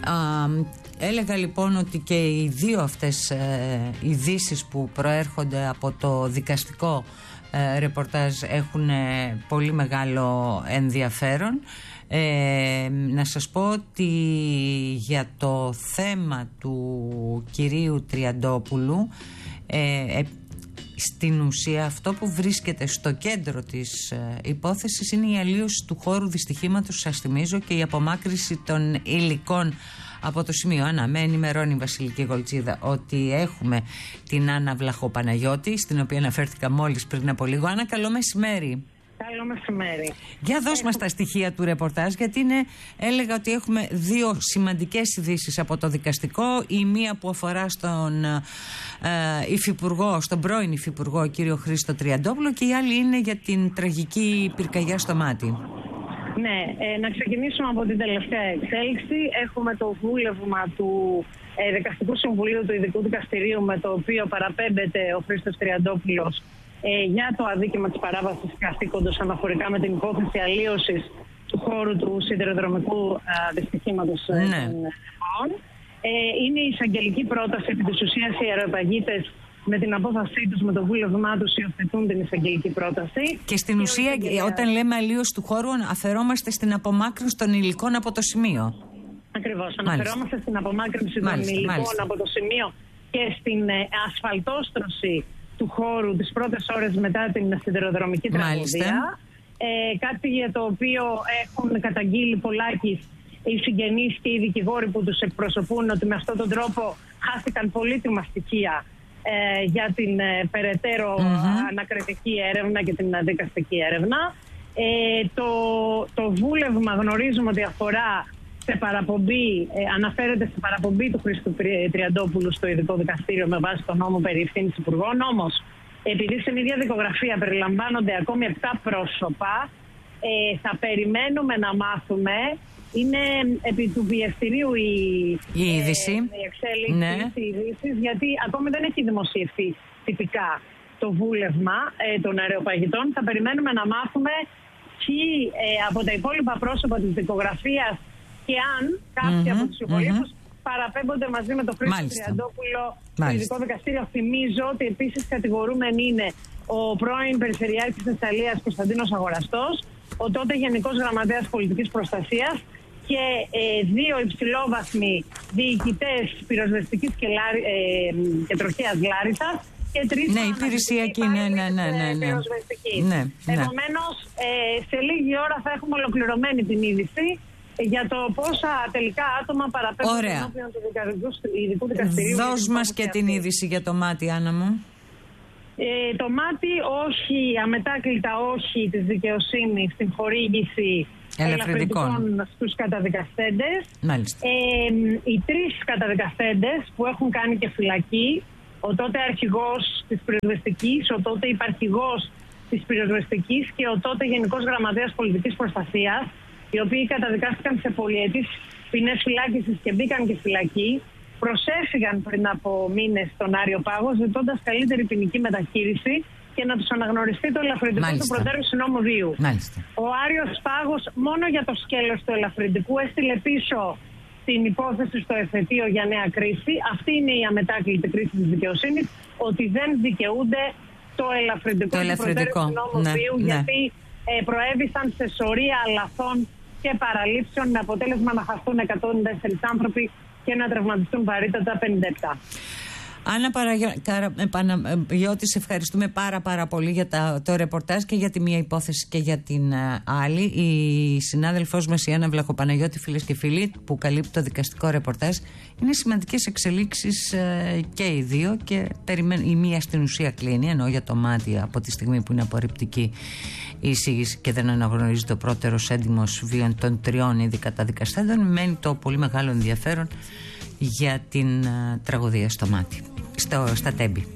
Έλεγα λοιπόν ότι και οι δύο αυτές ειδήσεις που προέρχονται από το δικαστικό ρεπορτάζ έχουν πολύ μεγάλο ενδιαφέρον. Να σας πω ότι για το θέμα του κυρίου Τριαντόπουλου, στην ουσία αυτό που βρίσκεται στο κέντρο της υπόθεσης είναι η αλλίωση του χώρου δυστυχήματος, σας θυμίζω, και η απομάκρυνση των υλικών από το σημείο. Άννα, με ενημερώνει η Βασιλική Γολτσίδα ότι έχουμε την Άννα Βλαχοπαναγιώτη, στην οποία αναφέρθηκα μόλις πριν από λίγο. Άννα, καλό μεσημέρι. Καλό μεσημέρι. Για δώσ' μας τα στοιχεία του ρεπορτάζ, γιατί έλεγα ότι έχουμε δύο σημαντικές ειδήσεις από το δικαστικό. Η μία που αφορά στον υφυπουργό, στον πρώην υφυπουργό κύριο Χρήστο Τριαντόπουλο, και η άλλη είναι για την τραγική πυρκαγιά στο Μάτι. Ναι, να ξεκινήσουμε από την τελευταία εξέλιξη. Έχουμε το βούλευμα του Δικαστικού Συμβουλίου του Ειδικού Δικαστηρίου, με το οποίο παραπέμπεται ο Χρήστος Τριαντόπουλος για το αδίκημα της παράβασης καθήκοντος αναφορικά με την υπόθεση αλλίωσης του χώρου του σιδηροδρομικού δυστυχήματος. Ναι. Είναι η εισαγγελική πρόταση, επί της ουσίας οι αεροπαγίτες με την απόφασή τους, με το βούλευμά τους, υιοθετούν την εισαγγελική πρόταση. Και στην ουσία, όταν λέμε αλλίωση του χώρου, αφαιρόμαστε στην απομάκρυνση των υλικών από το σημείο. Ακριβώς. Αναφερόμαστε στην απομάκρυνση των υλικών από το σημείο και στην ασφαλτόστρωση του χώρου τις πρώτες ώρες μετά την σιδηροδρομική τραγωδία. Κάτι για το οποίο έχουν καταγγείλει πολλάκις οι συγγενείς και οι δικηγόροι που τους εκπροσωπούν, ότι με αυτόν τον τρόπο χάθηκαν πολύτιμα στοιχεία για την περαιτέρω ανακριτική έρευνα και την δικαστική έρευνα. Το βούλευμα γνωρίζουμε ότι αφορά σε παραπομπή, αναφέρεται σε παραπομπή του Χρήστου Τριαντόπουλου στο Ειδικό Δικαστήριο με βάση τον νόμο περί ευθύνης υπουργών. Όμως, επειδή στην ίδια δικογραφία περιλαμβάνονται ακόμη 7 πρόσωπα, θα περιμένουμε να μάθουμε. Είναι επί του βιαστηρίου η είδηση, η εξέλιξη της ειδήσης, γιατί ακόμη δεν έχει δημοσιευθεί τυπικά το βούλευμα των αεροπαγητών. Θα περιμένουμε να μάθουμε ποιοι από τα υπόλοιπα πρόσωπα της δικογραφίας και αν κάποιοι από τους υπολείπους παραπέμπονται μαζί με τον Χρήστο Τριαντόπουλο στο Ειδικό Δικαστήριο. Θυμίζω ότι επίσης κατηγορούμενοι είναι ο πρώην Περιφερειάρχης Θεσσαλίας Κωνσταντίνος Αγοραστός, ο τότε Γενικός Γραμματέας Πολιτικής Προστασίας και 2 υψηλόβαθμοι διοικητές πυροσβεστικής και τροχέας Λάρισσας και 3 υπηρεσιακοί πυροσβεστικοί. Επομένως, σε λίγη ώρα θα έχουμε ολοκληρωμένη την είδηση για το πόσα τελικά άτομα παραπέμπουν ενώπιον του Ειδικού Δικαστηρίου. Δώσ' μας και την είδηση για το Μάτι, Άννα μου. Το Μάτι, όχι, αμετάκλητα όχι της δικαιοσύνης στην χορήγηση ελαφρυντικών στους καταδικαστέντες. Οι 3 καταδικαστέντες που έχουν κάνει και φυλακή, ο τότε αρχηγός της πυροσβεστικής, ο τότε υπαρχηγός της πυροσβεστικής και ο τότε Γενικός Γραμματέας Πολιτικής Προστασίας, οι οποίοι καταδικάστηκαν σε πολυετής ποινές φυλάκισης και μπήκαν και φυλακή, προσέφυγαν πριν από μήνες στον Άριο Πάγο, ζητώντας καλύτερη ποινική μεταχείριση και να τους αναγνωριστεί το ελαφρυντικό του προτέρου συνόμου Δίου. Ο Άριος Πάγος μόνο για το σκέλος του ελαφρυντικού έστειλε πίσω την υπόθεση στο εφετείο για νέα κρίση. Αυτή είναι η αμετάκλητη κρίση της δικαιοσύνης, ότι δεν δικαιούνται το ελαφρυντικό του προτέρου συνόμου Δίου, γιατί προέβησαν σε σωρία λαθών και παραλήψεων, με αποτέλεσμα να χαθούν 104 άνθρωποι και να τραυματιστούν βαρύτατα 57. Άννα Παναγιώτη, σε ευχαριστούμε πάρα πολύ για το ρεπορτάζ και για τη μία υπόθεση και για την άλλη. Η συνάδελφός μας η Άννα Βλαχοπαναγιώτη, φίλες και φίλοι, που καλύπτει το δικαστικό ρεπορτάζ. Είναι σημαντικές εξελίξεις και οι δύο, και η μία στην ουσία κλείνει, ενώ για το Μάτι, από τη στιγμή που είναι απορριπτική η εισήγηση και δεν αναγνωρίζει το πρώτερος έντιμος βίων των 3 ήδη καταδικαστέντων, μένει το πολύ μεγάλο ενδιαφέρον για την τραγωδία στο Μάτι, στα Τέμπη.